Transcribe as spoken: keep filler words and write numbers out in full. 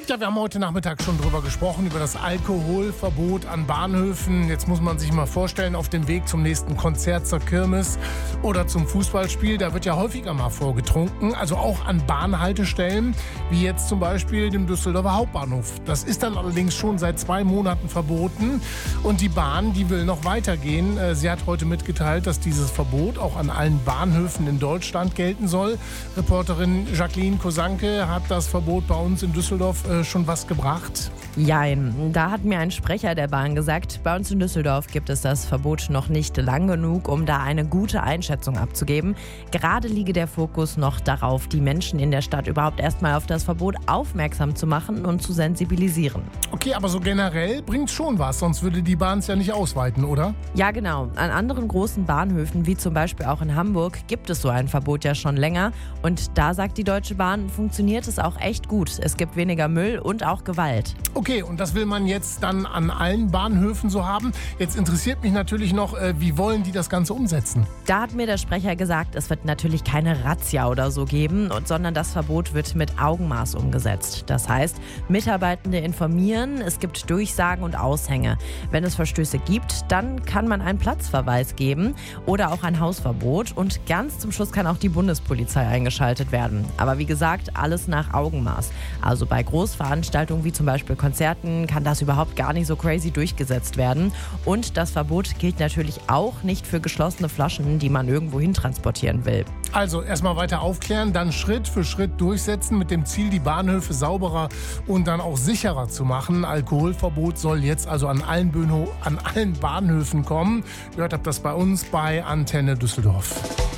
Ja, wir haben heute Nachmittag schon drüber gesprochen, über das Alkoholverbot an Bahnhöfen. Jetzt muss man sich mal vorstellen, auf dem Weg zum nächsten Konzert, zur Kirmes oder zum Fußballspiel, da wird ja häufiger mal vorgetrunken, also auch an Bahnhaltestellen, wie jetzt zum Beispiel dem Düsseldorfer Hauptbahnhof. Das ist dann allerdings schon seit zwei Monaten verboten und die Bahn, die will noch weitergehen. Sie hat heute mitgeteilt, dass dieses Verbot auch an allen Bahnhöfen in Deutschland gelten soll. Reporterin Jacqueline Kosanke, hat das Verbot bei uns in Düsseldorf äh, schon was gebracht? Jein, da hat mir ein Sprecher der Bahn gesagt, bei uns in Düsseldorf gibt es das Verbot noch nicht lang genug, um da eine gute Einschätzung abzugeben. Gerade liege der Fokus noch darauf, die Menschen in der Stadt überhaupt erstmal auf das Verbot aufmerksam zu machen und zu sensibilisieren. Okay, aber so generell bringt schon was, sonst würde die Bahn es ja nicht ausweiten, oder? Ja, genau. An anderen großen Bahnhöfen, wie zum Beispiel auch in Hamburg, gibt es so ein Verbot ja schon länger. Und da sagt die Deutsche Bahn, funktioniert es auch echt gut. Es gibt weniger Müll und auch Gewalt. Okay, und das will man jetzt dann an allen Bahnhöfen so haben. Jetzt interessiert mich natürlich noch, äh, wie wollen die das Ganze umsetzen? Da hat mir der Sprecher gesagt, es wird natürlich keine Razzia oder so geben, und, sondern das Verbot wird mit Augenmaß umgesetzt. Das heißt, Mitarbeitende informieren, es gibt Durchsagen und Aushänge. Wenn es Verstöße gibt, dann kann man einen Platzverweis geben oder auch ein Hausverbot, und ganz zum Schluss kann auch die Bundespolizei eingeschaltet werden. Aber wie gesagt, alles nach Augenmaß. Also bei Großveranstaltungen wie zum Beispiel Konzerten kann das überhaupt gar nicht so crazy durchgesetzt werden. Und das Verbot gilt natürlich auch nicht für geschlossene Flaschen, die man irgendwo hin transportieren will. Also erstmal weiter aufklären, dann Schritt für Schritt durchsetzen mit dem Ziel, die Bahnhöfe sauberer und dann auch sicherer zu machen. Alkoholverbot soll jetzt also an allen, Böno, an allen Bahnhöfen kommen. Gehört habt das bei uns bei Antenne Düsseldorf.